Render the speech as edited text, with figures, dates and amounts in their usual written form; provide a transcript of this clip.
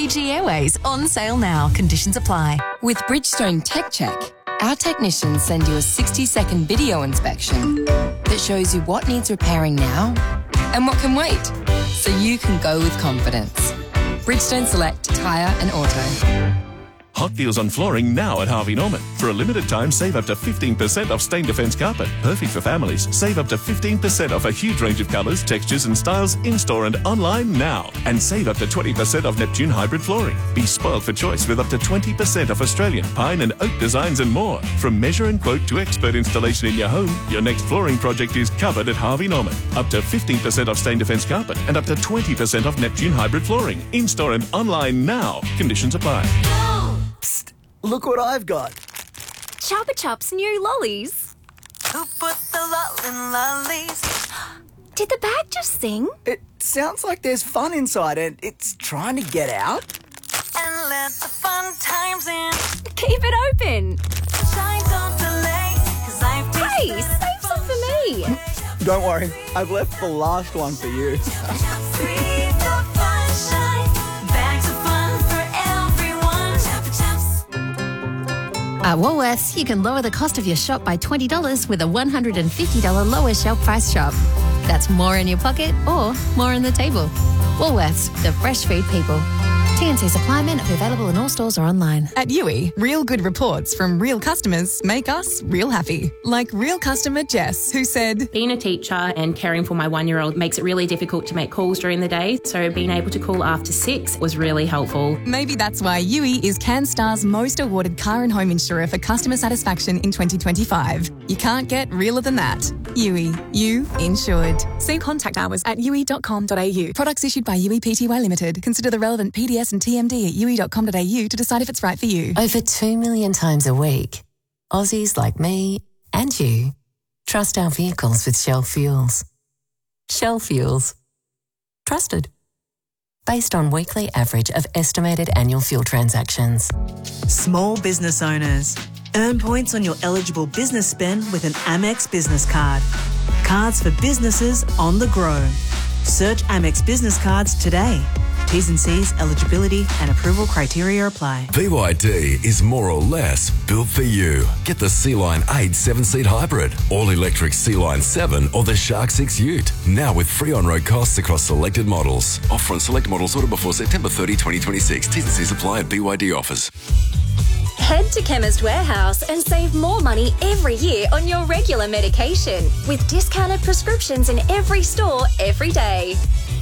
Fiji Airways, on sale now. Conditions apply. With Bridgestone Tech Check, our technicians send you a 60-second video inspection that shows you what needs repairing now and what can wait, so you can go with confidence. Bridgestone Select Tyre and Auto. Hot deals on flooring now at Harvey Norman. For a limited time, save up to 15% off Stain Defence carpet. Perfect for families. Save up to 15% off a huge range of colours, textures and styles in-store and online now. And save up to 20% off Neptune hybrid flooring. Be spoiled for choice with up to 20% off Australian, pine and oak designs and more. From measure and quote to expert installation in your home, your next flooring project is covered at Harvey Norman. Up to 15% off Stain Defence carpet and up to 20% off Neptune hybrid flooring. In-store and online now. Conditions apply. Psst, look what I've got. Chupa Chups new lollies. Who put the lol in lollies? Did the bag just sing? It sounds like there's fun inside and it's trying to get out. And let the fun times in. Keep it open. Shine, don't delay, 'cause I've tasted Hey, save some for me. Don't worry, I've left the last one for you. Free the fun shine. Bags of fun for everyone. Chupa Chups. At Woolworths, you can lower the cost of your shop by $20 with a $150 lower shelf price shop. That's more in your pocket or more on the table. Woolworths, the fresh food people. TNC supply may not be available in all stores or online. At Yui, real good reports from real customers make us real happy. Like real customer Jess, who said, being a teacher and caring for my 1-year-old makes it really difficult to make calls during the day, so being able to call after 6 was really helpful. Maybe that's why Yui is CanStar's most awarded car and home insurer for customer satisfaction in 2025. You can't get realer than that. Yui, you insured. See contact hours at yui.com.au. Products issued by Yui Pty Limited. Consider the relevant PDS and TMD at yui.com.au to decide if it's right for you. Over 2 million times a week, Aussies like me and you trust our vehicles with Shell Fuels. Shell Fuels. Trusted. Based on weekly average of estimated annual fuel transactions. Small business owners. Earn points on your eligible business spend with an Amex business card. Cards for businesses on the grow. Search Amex business cards today. T's and C's, eligibility and approval criteria apply. BYD is more or less built for you. Get the Sea-Line 8 7-seat hybrid, all-electric Sea-Line 7 or the Shark 6 Ute. Now with free on-road costs across selected models. Offer on select models ordered before September 30, 2026. T's and C's apply at BYD offers. Head to Chemist Warehouse and save more money every year on your regular medication with discounted prescriptions in every store every day.